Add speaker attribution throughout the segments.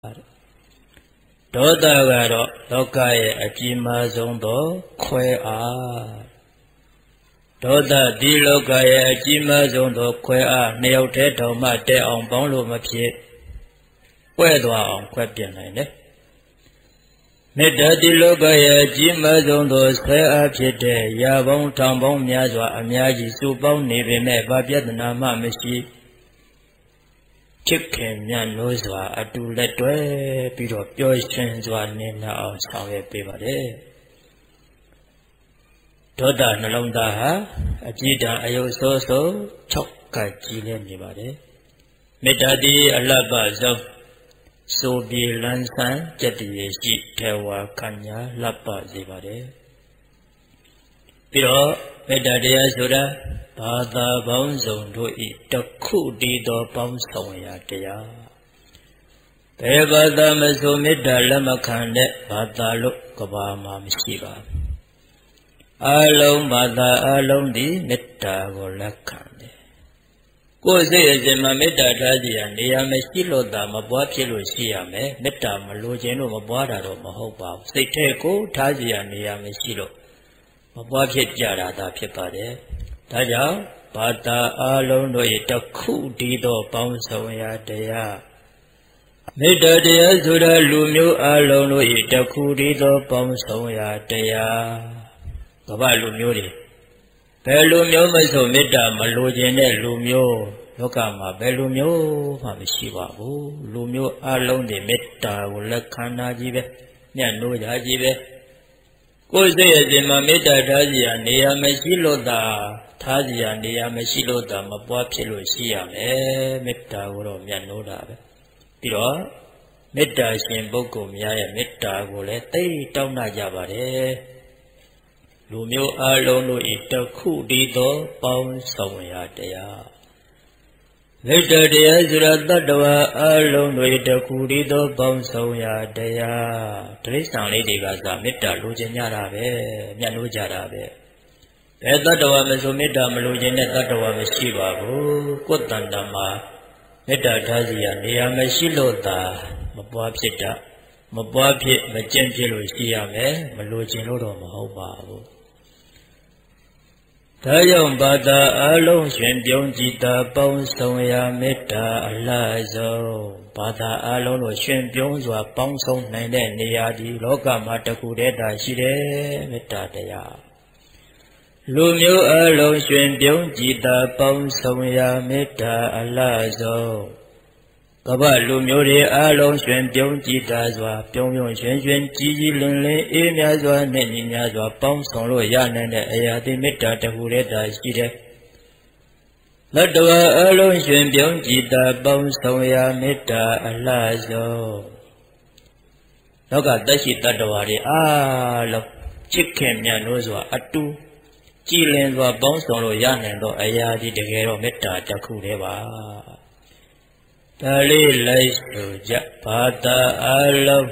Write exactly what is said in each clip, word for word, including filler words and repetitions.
Speaker 1: ဒေါသကတော့လောကရဲ့အကြီးမားဆုံးသောခွဲအားဒေါသဒီလောကရဲ့အကြီးမားဆုံးသောခွဲအားနှစ်ယောက်တည်းတောင်မှတဲ့အောင်ပေါင်းလို့မဖြစ်ကွဲသွားအောင်ခွဲပြနိုင်တယ်မေတ္တာဒီလောကရဲ့အကြီးမားဆုံးသောဆွဲအားဖြစ်တဲ့ရာပေါင်းထောင်ပေါင်းများစွာအများကြီးစုပေါင်းနေပေမဲ့ဘာပြဿနာမှမရှိချစ်ခင်မြတ်လို့စွာအတူလက်တွဲပြီးတော့ပျော်ရွှင်စွာနေနာအောင်ဆောင်ရွက်ပေးပါတယ်ဒေါသနှလုံးသားဟာအကြည်တံအယုတ်ဆိုးဆိုး၆ကကြည်လဲနေပါတယ်မေတ္တာဒီအလှပဆုံးဆိုပြေလန်းဆန်းကြက်တည်ရှိထေဝါခညာလှပစေပါတယ်ပြီးတော့မေတ္တာတရားဆိုတာဘာသာပေါင်းစုံတို့ဤတခုတည်းသောပေါင်းဆောင်ရာတရားဘယ်ဘာသာမဆိုမေတ္တာလက်မခံတဲ့ဘာသာလို့ကဘာမှာမရှိပါဘူးအလုံးဘာသာအလုံးသည်မေတ္တာကိုလက်ခံတယ်ကိုယ်စိတ်အစဉ်မှာမေတ္တာထားစီရနေရာမရှိလို့သာမပွားဖြစ်လို့ရှိရမယ်မေတ္တာမလိုခြင်းလို့မပွားတာတော့မဟုတ်ပါဘူးစိတ်ထဲကိုထားစီရနေရာမရှိလို့မပွားဖြစ်ကြတာသာဖြစ်ပါတယ်ဒါကြောင့်ဘာသာအလုံးတို့၏တခုတည်းသောပေါင်းစုံရာတရားမေတ္တာတရားဆိုတာလူမျိုးအလုံးတို့၏တခုတည်းသောပေါင်းစုံရာတရားကမ္ဘာလူမျိုးတွေဘယ်လူမျိုးမဆိုမေတ္တာမလိုခြင်းတဲ့လူမျိုးလောကမှာဘယ်လူမျိုးမှမရှိပါဘူးလူမျိုးအလုံးတွေမေတ္တာကိုလက်ခံတာကြီးပဲမျက်နှိုးကြကြီးပဲကိုယ်စိတ်အစဉ်မှာမေတ္တာထားစီရနေရာမရှိလို့သာထားစီရနေရာမရှိလို့သာမပွားဖြစ်လို့ရှိရမယ်မေတ္တာကိုတော့မျက်နှိုးတာပဲပြီးတော့မေတ္တာရှင်ပုဂ္ဂိုလ်များရဲ့မေတ္တာကိုလည်းသိတောင်းတကြပါတယ်လူမျိုးအလုံးတို့ဤတခုတည်းသောပေါင်းဆောင်ရာတရားမေတ္တာတရားဆိုတာတတ္တဝါအလုံးတို့ဤတခုတည်းသောပေါင်းဆောင်ရာတရားတိရစ္ဆာန်လေးတွေကစမေတ္တာလိုချင်ကြတာပဲမျက်နှိုးကြတာပဲဘယ်တတ္တဝါမဆိုမေတ္တာမလိုချင်တဲ့တတ္တဝါမရှိပါဘူးကိုယ်တန်တမှာမေတ္တာထားစီရနေရာမရှိလို့သာမပွားဖြစ်တာမပွားဖြစ်မကျင့်ဖြစ်လို့ရှိရမယ်မလိုချင်လို့တော့မဟုတ်ပါဘူးဒါကြောင့်ဘာသာအလုံးရှင်ပြုံးကြည်သာပေါင်းဆောင်ရာမေတ္တာအလားဆုံးဘာသာအလုံးတို့ရှင်ပြုံးစွာပေါင်းဆောင်နိုင်တဲ့နေရာဒီလောကမှာတခုတည်းသာရှိတယ်မေတ္တာတရားလူမျိုးအလုံးရှင်ပြုံးကြည်သာပေါင်းဆောင်ရာမေတ္တာအလားဆုံးကမ္ဘာလူမျိုးတွေအလုံးရှင်ပြုံးကြည်သာစွာပြုံးပြုံးရှင်ရှင်ကြည်ကြည်လင်လင်အေးမြစွာနဲ့ညီများစွာပေါင်းဆောင်လို့ရနိုင်တဲ့အရာဒီမေတ္တာတခုတည်းသာရှိတယ်လတ္တဝါအလုံးရှင်ပြုံးကြည်သာပေါင်းဆောင်ရာမေတ္တာအလားဆုံးလောကသက်ရှိတတ္တဝါတွေအားလုံးချစ်ခင်မြတ်လို့စွာအတူကြည်လင်စွာပေါင်းဆောင်လို့ရနိုင်သောအရာဒီတကယ်တော့မေတ္တာတခုတည်းပါဒါလေးလိုက်ဆိုကြဘာသာအလုံး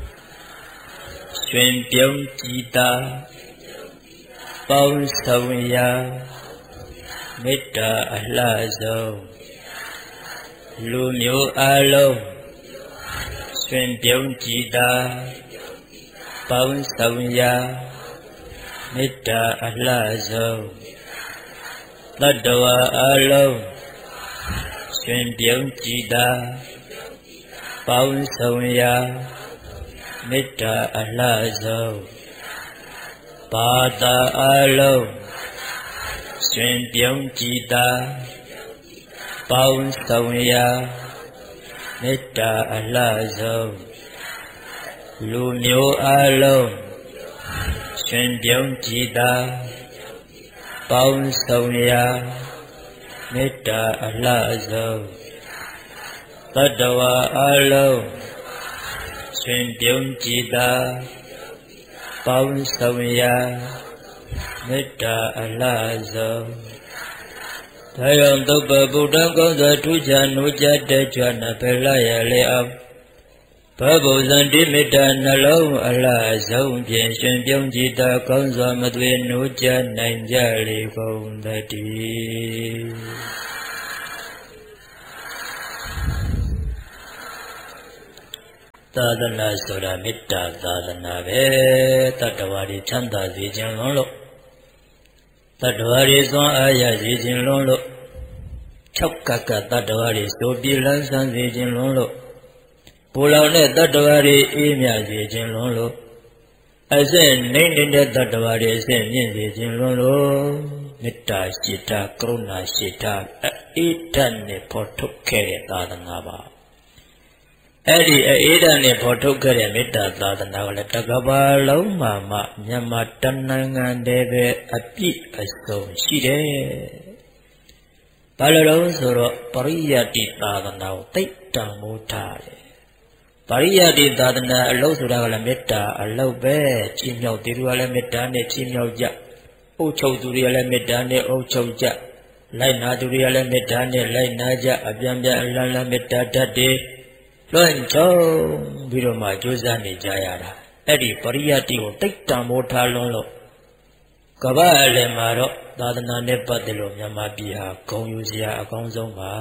Speaker 1: ရှင်ပြုံးကြည်သာပေါင်းဆောင်ရာမေတ္တာအလှဆုံးလူမျိုးအလုံးရှင်ပြုံးကြည်သာပေါင်းဆောင်ရာမေတ္တာအလှဆုံးတတ္တဝါအလုံးရှင်ပြုံးကြည်သာပေါင်းဆောင်ရာမေတ္တာအလှဆုံးဘာသာအလုံးရှင်ပြုံးကြည်သာပေါင်းဆောင်ရာမေတ္တာအလှဆုံးလူမျိုးအလုံးရှင်ပြုံးကြည်သာပေါင်းဆောင်ရာမေတ္တာအလှဆုံးတတ္တဝါအလုံးရှင်ပြုံးကြည်သာပေါင်းဆောင်ရာမေတ္တာအလှဆုံးဒါကြောင့်သုဘဗုဒ္ဓံကောင်းစွာထူးခြားနိုးကြတဲ့ကြွနာဖယ်လာရလေအောင်ဘဗုဇံတိမေတ္တာနှလုံးအလှဆုံးဖြင့်ရှင်ပြုံးကြည်သာကောင်းစွာမသွေနိုးကြနိုင်ကြလေကုန်သတည်းသာသနာဆိုတာမေတ္တာသာသနာပဲတတ္တဝါတွေချမ်းသာစေခြင်းလွန်းလို့တတ္တဝါတွေသွန်အားရစေခြင်းလွန်းလို့၆ကကတတ္တဝါတွေစိုးပြေလန်းဆန်းစေခြင်းလွန်းလို့ပူလောင်တဲ့တတ္တဝါတွေအေးမြစေခြင်းလွန်းလို့အစစ်နှိမ့်နေတဲ့တတ္တဝါတွေအစစ်မြင့်စေခြင်းလွန်းလို့မေတ္တာရှိတာကရုဏာရှိတာအေးဓာတ်နဲ့ဖော်ထုတ်ခဲ့တဲ့သာသနာပါအဲ့ဒီအေးဓာတ်နဲ့ဖော်ထုတ်ခဲ့တဲ့မေတ္တာသာသနာကလည်းတကဘာလုံးမှာမှမြန်မာတနိုင်ငံတည်းပဲအပြည့်အစုံရှိတယ်ဘာလို့လဲဆိုတော့ပရိယတ္တိသာသနာကိုသိတံမိုးထားတယ်ပရိယတ္တိသာသနာအလုပ်ဆိုတာကလည်းမေတ္တာအလုပ်ပဲချီးမြှောက်သူတွေကလည်းမေတ္တာနဲ့ချီးမြှောက်ကြအုပ်ချုပ်သူတွေကလည်းမေတ္တာနဲ့အုပ်ချုပ်ကြလိုက်နာသူတွေကလည်းမေတ္တာနဲ့လိုက်နာကြအပြန်ပြန်အလန်းလန်းမေတ္တာတတ်တယ်လွန်ချုံပြီးတော့မှကြိုးစားနေကြရတာအဲ့ဒီပရိယတ္တိကိုသိတံမိုးထားလွန်းလို့ကမ္ဘာအလယ်မှာတော့သာသနာနဲ့ပတ်သက်လို့မြန်မာပြည်ဟာဂုဏ်ယူစရာအကောင်းဆုံးပါ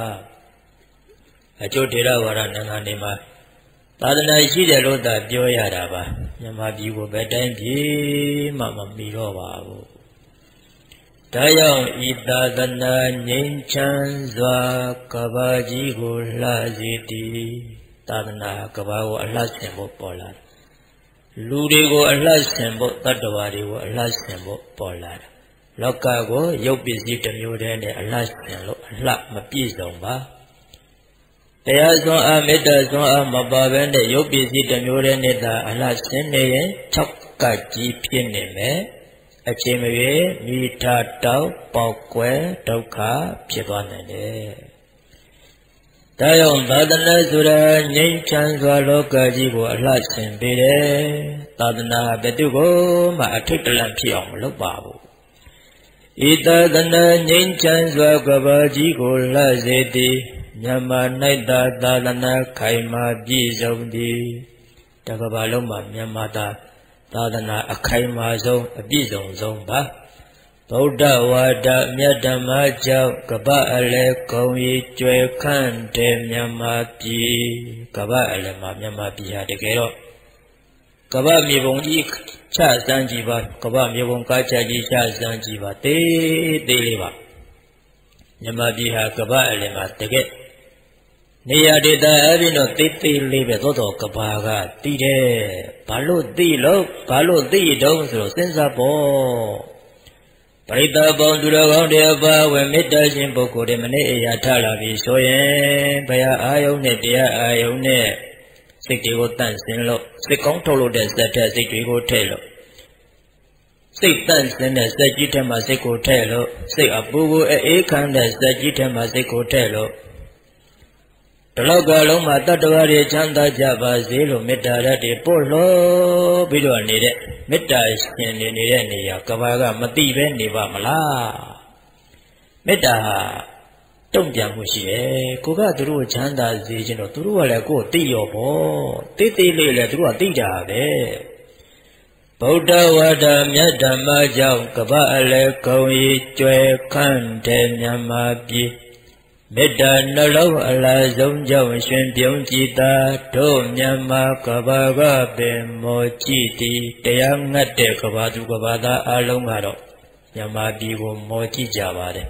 Speaker 1: အကျိုးဒေရဝါဒနိုင်ငံတွေမှာသာသနာရှိတယ်လို့သာပြောရတာပါမြန်မာပြည်ကိုဘယ်တိုင်းပြည်မှမမီတော့ပါဘူးဒါကြောင့်ဤသာသနာငြိမ်းချမ်းစွာကမ္ဘာကြီးကိုလှစေတည်သာသနာကမ္ဘာကိုအလှဆင်ဖို့ပေါ်လာတယ်လူတွေကိုအလှဆင်ဖို့တတ္တဝါတွေကိုအလှဆင်ဖို့ပေါ်လာတယ်လောကကိုရုပ်ပစ္စည်းတစ်မျိုးတည်းနဲ့အလှဆင်လို့အလှမပြည့်စုံပါတရားစွမ်းအားမေတ္တာစွမ်းအားမပါဘဲနဲ့ရုပ်ပစ္စည်းတစ်မျိုးတည်းနဲ့သာအလှဆင်နေရင်၆ကကြီးဖြစ်နေမယ်အချိန်မရွေးမိထားတောက်ပေါက်ကွယ်ဒုက္ခဖြစ်သွားနိုင်တယ်။ဒါကြောင့်သာသနာဆိုတာငြိမ်းချမ်းစွာလောကကြီးကိုအလှဆင်ပေးတယ်။သာသနာဘယ်သူကိုမှအထိတ်တလန့်ဖြစ်အောင်မလုပ်ပါဘူး။ဤသာသနာငြိမ်းချမ်းစွာကမ္ဘာကြီးကိုလှစေသည်မြန်မာ၌သာသာသနာခိုင်မာပြည့်စုံသည်တကမ္ဘာလုံးမှာမြန်မာသာသာသနာအခိုင်မာဆုံးအပြည့်စုံဆုံးပါဗုဒ္ဓဝါဒမြတ်ဓမ္မကြောင့်ကပ္ပအလဲကုံရီကျွယ်ခန့်တဲ့မြန်မာပြည်ကပ္ပအလဲမှာမြန်မာပြည်ဟာတကယ်တော့ကပ္ပမြေပုံကြီးချစမ်းကြည့်ပါကပ္ပမြေပုံကားချကြီးချစမ်းကြည့်ပါတေးသေးလေးပါမြန်မာပြည်ဟာကပ္ပအလဲမှာတကယ်နေရာဒေသအပြင်တော့တိတ်တိတ်လေးပဲသို့တော်ကဘာကသိတယ်ဘာလို့သိလို့ဘာလို့သိတော့ဆိုတော့စဉ်းစားဖို့ပရိသတ်ပေါင်းသူတော်ကောင်းတွေအပါဝေမေတ္တာရှင်ပုဂ္ဂိုလ်တွေမနေ့အရာထလာပြီဆိုရင်ဘုရားအာယုန်နဲ့တရားအာယုန်နဲ့စိတ်တွေကိုတန့်စင်လို့စိတ်ကောင်းထုတ်လို့တဲ့စက်တဲ့စိတ်တွေကိုထည့်လို့စိတ်တန့်စင်တဲ့စက်ကြီးထဲမှာစိတ်ကိုထည့်လို့စိတ်အပူကိုအေးခံတဲ့စက်ကြီးထဲမှာစိတ်ကိုထည့်လို့တလောကလုံးမှာတတ္တဝါတွေချမ်းသာကြပါစေလို့မေတ္တာရတ္တိပို့လို့ပြီးတော့နေတဲ့မေတ္တာရှင်နေနေတဲ့နေရာကဘာကမတိပဲနေပါမလားမေတ္တာဟာတုံ့ပြန်မှုရှိတယ်ကိုကသူတို့ချမ်းသာစေခြင်းတော့သူတို့ကလည်းကိုယ်သိရောပေါ့တိတ်တိတ်လေးလည်းသူတို့ကသိတာပဲဗုဒ္ဓဝါဒမြတ်ဓမ္မကြောင့်ကပ္ပအလဲကုံရီကျွယ်ခန့်တဲ့မြန်မာပြည်မေတ္တာနှလုံးအလားဆုံးကြောင့်ရှင်ပြုံးကြည်သာတို့မြန်မာကဘာကပင်မောကြည်သည်တရားငတ်တဲ့ကဘာသူကဘာသာအလုံးကတော့မြန်မာပြည်ကိုမောကြည့်ကြပါတယ်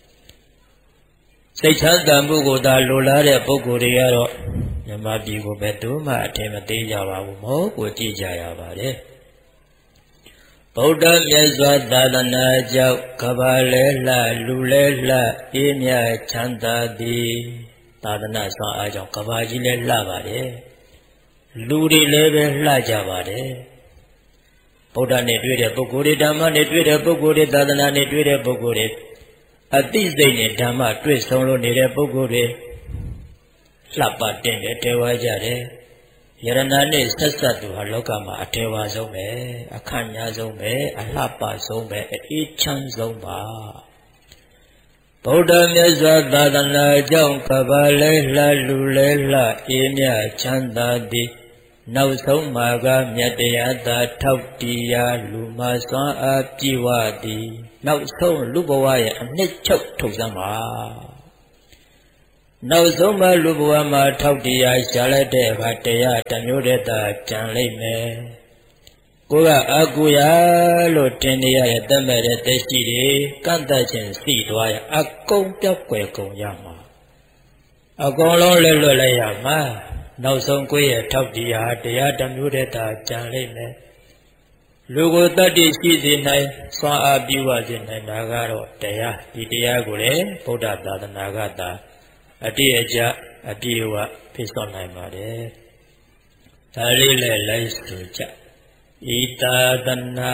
Speaker 1: စိတ်ချမ်းသာမှုကိုသာလိုလားတဲ့ပုဂ္ဂိုလ်တွေကတော့မြန်မာပြည်ကိုဘယ်သူမှအထင်မသေးကြပါဘူးမောကိုကြည့်ကြရပါတယ်ဗုဒ္ဓမြတ်စွာသာသနာကြောင့်ကဘာလဲလှလူလဲလှအေးမြချမ်းသာသည်သာသနာစွာအားကြောင့်ကဘာကြီးလဲလှပါတယ်လူတွေလည်းပဲလှကြပါတယ်ဗုဒ္ဓနဲ့တွေ့တဲ့ပုဂ္ဂိုလ်တွေဓမ္မနဲ့တွေ့တဲ့ပုဂ္ဂိုလ်တွေသာသနာနဲ့တွေ့တဲ့ပုဂ္ဂိုလ်တွေအသိစိတ်နဲ့ဓမ္မတွေ့ဆုံးလို့နေတဲ့ပုဂ္ဂိုလ်တွေလှပတင်တယ်တဲဝါကြတယ်ယရဏနဲ့ဆက်ဆက်သူဟာလောကမှာအထေဝါဆုံးပဲအခန့်ညာဆုံးပဲအလှပဆုံးပဲအေးချမ်းဆုံးပါဗုဒ္ဓမြတ်စွာသာသနာကြောင့်ကဘာလဲလှလူလဲလှအေးမြချမ်းသာသည်နောက်ဆုံးမှာကမြတ်တရားသာထောက်တရားလူမစွမ်းအားပြည့်ဝသည်နောက်ဆုံးလူဘဝရဲ့အနှစ်ချုပ်ထုတ်စမ်းပါနောက်ဆုံးမှလူဘဝမှာထောက်တရားရှာလိုက်တဲ့အခါတရားတစ်မျိုးတည်းသာကြံလိမ့်မယ်ကိုယ်ကအကူရလို့တင်နေရတဲ့တတ်မဲ့တဲ့တက်ရှိတွေကန့်တတ်ခြင်းစီသွားရအကုန်ပြောက်ွယ်ကုန်ရမှာအကုန်လုံးလွတ်လွတ်လိုက်ရမှာနောက်ဆုံးကိုယ့်ရဲ့ထောက်တရားတရားတစ်မျိုးတည်းသာကြံလိမ့်မယ်လူကိုတတ္တိရှိစေနိုင်စွမ်းအားပြုဝစေနိုင်တာကတော့တရားဒီတရားကိုလေဗုဒ္ဓသာသနာကသာအတိအကျအပြည့်အဝပြည့်စုံနိုင်ပါတယ်ဒါလေးလည်းလိုက်ဆိုကြဣတာသနာ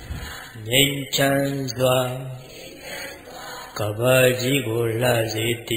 Speaker 1: ငြိမ်းချမ်းစွာကဘာကြီးကိုလှစေ